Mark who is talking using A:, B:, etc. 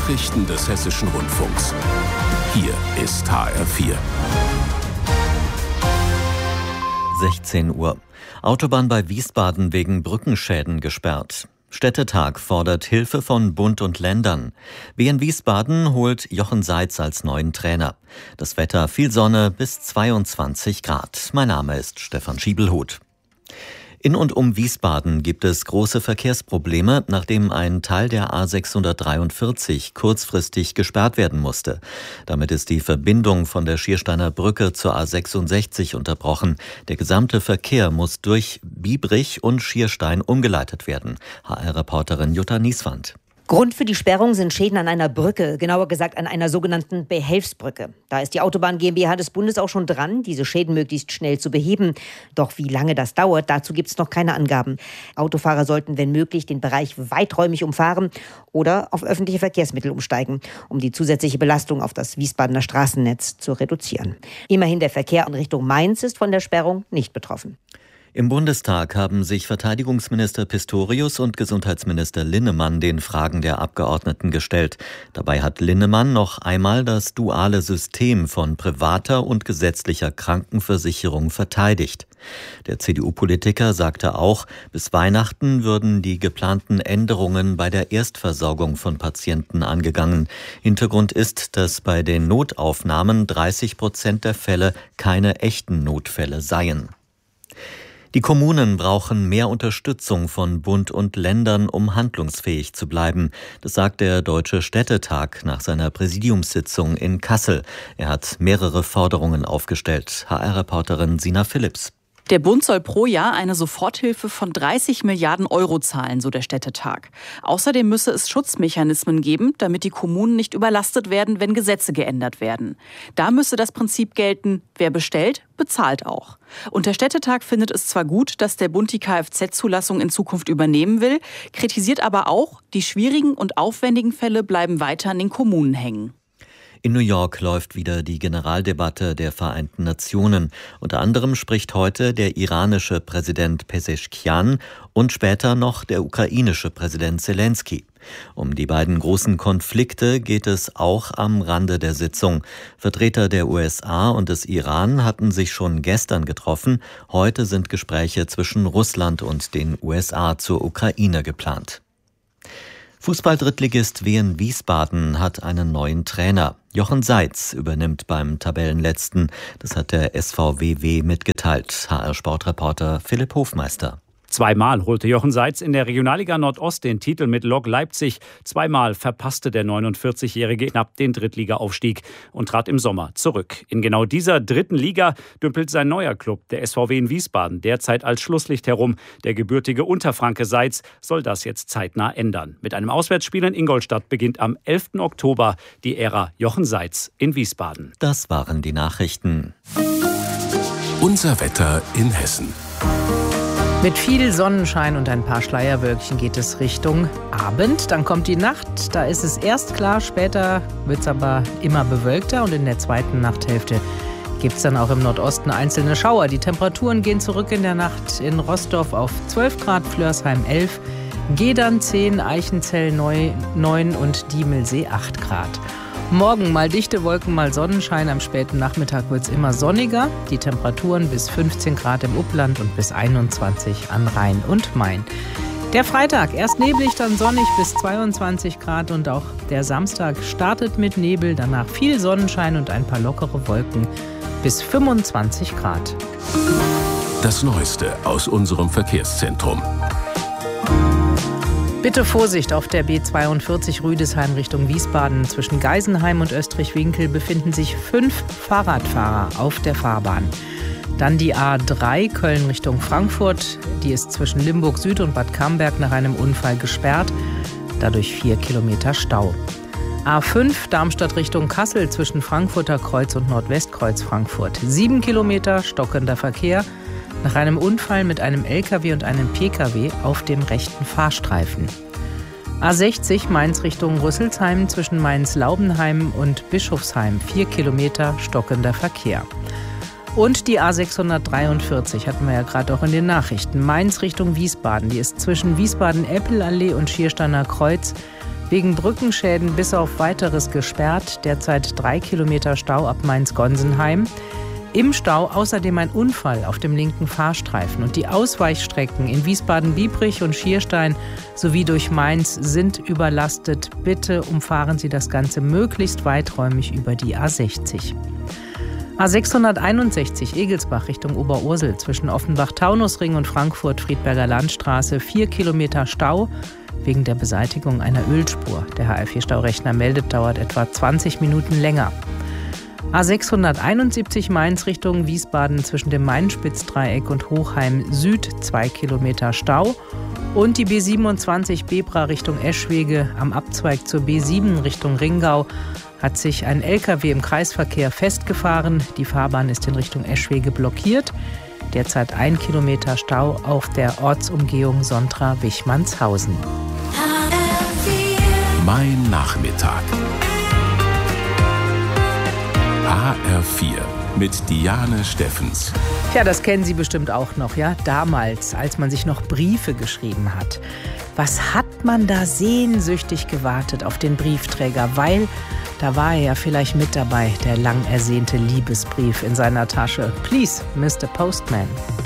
A: Nachrichten des Hessischen Rundfunks. Hier ist HR4.
B: 16 Uhr. Autobahn bei Wiesbaden wegen Brückenschäden gesperrt. Städtetag fordert Hilfe von Bund und Ländern. Wien Wiesbaden holt Jochen Seitz als neuen Trainer. Das Wetter viel Sonne bis 22 Grad. Mein Name ist Stefan Schiebelhuth. In und um Wiesbaden gibt es große Verkehrsprobleme, nachdem ein Teil der A643 kurzfristig gesperrt werden musste. Damit ist die Verbindung von der Schiersteiner Brücke zur A66 unterbrochen. Der gesamte Verkehr muss durch Biebrich und Schierstein umgeleitet werden. HR-Reporterin Jutta Nieswand.
C: Grund für die Sperrung sind Schäden an einer Brücke, genauer gesagt an einer sogenannten Behelfsbrücke. Da ist die Autobahn GmbH des Bundes auch schon dran, diese Schäden möglichst schnell zu beheben. Doch wie lange das dauert, dazu gibt es noch keine Angaben. Autofahrer sollten, wenn möglich, den Bereich weiträumig umfahren oder auf öffentliche Verkehrsmittel umsteigen, um die zusätzliche Belastung auf das Wiesbadener Straßennetz zu reduzieren. Immerhin der Verkehr in Richtung Mainz ist von der Sperrung nicht betroffen.
B: Im Bundestag haben sich Verteidigungsminister Pistorius und Gesundheitsminister Linnemann den Fragen der Abgeordneten gestellt. Dabei hat Linnemann noch einmal das duale System von privater und gesetzlicher Krankenversicherung verteidigt. Der CDU-Politiker sagte auch, bis Weihnachten würden die geplanten Änderungen bei der Erstversorgung von Patienten angegangen. Hintergrund ist, dass bei den Notaufnahmen 30% der Fälle keine echten Notfälle seien. Die Kommunen brauchen mehr Unterstützung von Bund und Ländern, um handlungsfähig zu bleiben. Das sagt der Deutsche Städtetag nach seiner Präsidiumssitzung in Kassel. Er hat mehrere Forderungen aufgestellt. HR-Reporterin Sina Philipps.
D: Der Bund soll pro Jahr eine Soforthilfe von 30 Milliarden Euro zahlen, so der Städtetag. Außerdem müsse es Schutzmechanismen geben, damit die Kommunen nicht überlastet werden, wenn Gesetze geändert werden. Da müsse das Prinzip gelten, wer bestellt, bezahlt auch. Und der Städtetag findet es zwar gut, dass der Bund die Kfz-Zulassung in Zukunft übernehmen will, kritisiert aber auch, die schwierigen und aufwendigen Fälle bleiben weiter an den Kommunen hängen.
B: In New York läuft wieder die Generaldebatte der Vereinten Nationen. Unter anderem spricht heute der iranische Präsident Pezeshkian und später noch der ukrainische Präsident Zelensky. Um die beiden großen Konflikte geht es auch am Rande der Sitzung. Vertreter der USA und des Iran hatten sich schon gestern getroffen. Heute sind Gespräche zwischen Russland und den USA zur Ukraine geplant. Fußball-Drittligist Wien Wiesbaden hat einen neuen Trainer. Jochen Seitz übernimmt beim Tabellenletzten. Das hat der SVWW mitgeteilt. HR-Sportreporter Philipp Hofmeister.
E: Zweimal holte Jochen Seitz in der Regionalliga Nordost den Titel mit Lok Leipzig. Zweimal verpasste der 49-Jährige knapp den Drittliga-Aufstieg und trat im Sommer zurück. In genau dieser dritten Liga dümpelt sein neuer Club, der SVW in Wiesbaden, derzeit als Schlusslicht herum. Der gebürtige Unterfranke Seitz soll das jetzt zeitnah ändern. Mit einem Auswärtsspiel in Ingolstadt beginnt am 11. Oktober die Ära Jochen Seitz in Wiesbaden.
B: Das waren die Nachrichten.
A: Unser Wetter in Hessen.
F: Mit viel Sonnenschein und ein paar Schleierwölkchen geht es Richtung Abend. Dann kommt die Nacht, da ist es erst klar, später wird es aber immer bewölkter und in der zweiten Nachthälfte gibt es dann auch im Nordosten einzelne Schauer. Die Temperaturen gehen zurück in der Nacht in Roßdorf auf 12 Grad, Flörsheim 11, Gedern 10, Eichenzell 9 und Diemelsee 8 Grad. Morgen mal dichte Wolken, mal Sonnenschein. Am späten Nachmittag wird es immer sonniger. Die Temperaturen bis 15 Grad im Upland und bis 21 an Rhein und Main. Der Freitag erst neblig, dann sonnig bis 22 Grad und auch der Samstag startet mit Nebel. Danach viel Sonnenschein und ein paar lockere Wolken bis 25 Grad.
A: Das Neueste aus unserem Verkehrszentrum.
F: Bitte Vorsicht, auf der B42 Rüdesheim Richtung Wiesbaden. Zwischen Geisenheim und Österreich-Winkel befinden sich 5 Fahrradfahrer auf der Fahrbahn. Dann die A3 Köln Richtung Frankfurt. Die ist zwischen Limburg Süd und Bad Camberg nach einem Unfall gesperrt. Dadurch 4 Kilometer Stau. A5 Darmstadt Richtung Kassel zwischen Frankfurter Kreuz und Nordwestkreuz Frankfurt. 7 Kilometer stockender Verkehr. Nach einem Unfall mit einem LKW und einem PKW auf dem rechten Fahrstreifen. A60 Mainz Richtung Rüsselsheim zwischen Mainz-Laubenheim und Bischofsheim. 4 Kilometer stockender Verkehr. Und die A643 hatten wir ja gerade auch in den Nachrichten. Mainz Richtung Wiesbaden. Die ist zwischen Wiesbaden-Eppelallee und Schiersteiner Kreuz Wegen Brückenschäden bis auf Weiteres gesperrt. Derzeit 3 Kilometer Stau ab Mainz-Gonsenheim. Im Stau außerdem ein Unfall auf dem linken Fahrstreifen. Und die Ausweichstrecken in Wiesbaden-Biebrich und Schierstein sowie durch Mainz sind überlastet. Bitte umfahren Sie das Ganze möglichst weiträumig über die A60. A661 Egelsbach Richtung Oberursel zwischen Offenbach-Taunusring und Frankfurt-Friedberger Landstraße 4 Kilometer Stau wegen der Beseitigung einer Ölspur. Der HR4-Staurechner meldet, dauert etwa 20 Minuten länger. A671 Mainz Richtung Wiesbaden zwischen dem Main-Spitz-Dreieck und Hochheim Süd 2 Kilometer Stau. Und die B27 Bebra Richtung Eschwege am Abzweig zur B7 Richtung Ringau hat sich ein LKW im Kreisverkehr festgefahren. Die Fahrbahn ist in Richtung Eschwege blockiert. Derzeit 1 Kilometer Stau auf der Ortsumgehung Sontra-Wichmannshausen.
A: Mein Nachmittag. HR4 mit Diane Steffens.
F: Ja, das kennen Sie bestimmt auch noch, ja? Damals, als man sich noch Briefe geschrieben hat. Was hat man da sehnsüchtig gewartet auf den Briefträger? Weil da war er ja vielleicht mit dabei, der lang ersehnte Liebesbrief in seiner Tasche. Please, Mr. Postman.